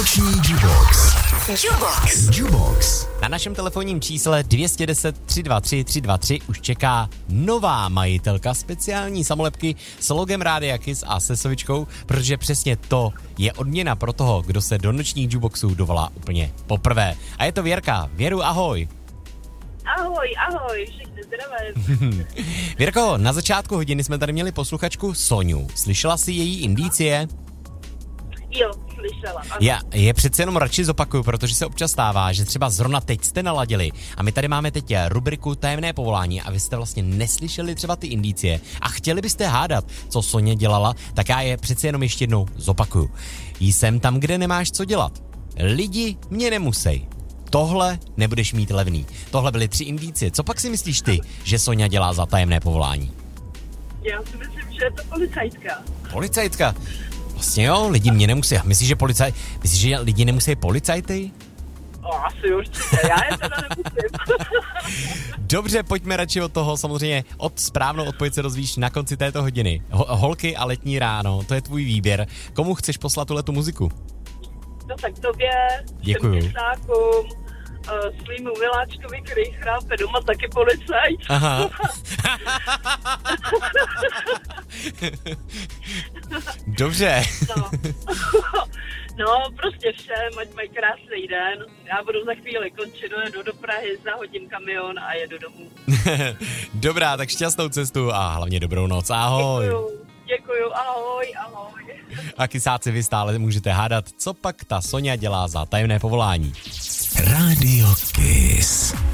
Noční Jubox. Jubox. Na našem telefonním čísle 210 323 323 už čeká nová majitelka speciální samolepky s logem Rádia Kiss a se sovičkou, protože přesně to je odměna pro toho, kdo se do nočních Juboxů dovolá úplně poprvé. A je to Věrka. Věru, ahoj. Ahoj, všichni zdravím. Věrko, na začátku hodiny jsme tady měli posluchačku Soňu. Slyšela jsi její indicie? Jo, slyšela. Ano. Je přece jenom radši zopakuju, protože se občas stává, že třeba zrovna teď jste naladili a my tady máme teď rubriku Tajemné povolání a vy jste vlastně neslyšeli třeba ty indicie a chtěli byste hádat, co Soně dělala, tak já je přece jenom ještě jednou zopakuju. Jsem tam, kde nemáš co dělat. Lidi mě nemusej. Tohle nebudeš mít levný. Tohle byly 3 indicie. Co pak si myslíš ty, že Soňa dělá za tajemné povolání? Já si myslím, že je to policajtka. Policajtka? Vlastně jo, lidi mě nemusí. Myslíš, že lidi nemusí policajty? Asi určitě, já je teda nemusím. Dobře, pojďme radši od toho, samozřejmě správnou odpověď se dozvíš na konci této hodiny. Holky a letní ráno, to je tvůj výběr. Komu chceš poslat tuhletu muziku? No tak tobě, děkuju. všem těšákům, svýmu miláčkovi, který chrápe doma, taky policajt. Aha. Dobře. No, prostě všem, ať mají krásný den. Já budu za chvíli končit, dojedu do Prahy, zahodím kamion a jedu domů. Dobrá, tak šťastnou cestu a hlavně dobrou noc. Ahoj. Děkuju, ahoj. A kysáci, vy stále můžete hádat, co pak ta Soňa dělá za tajemné povolání. Rádio Kiss.